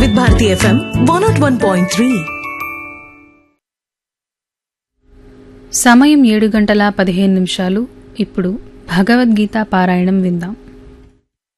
వివిధ భారతి FM 101.3. సమయం 7:15. ఇప్పుడు భగవద్గీత పారాయణం విందాం.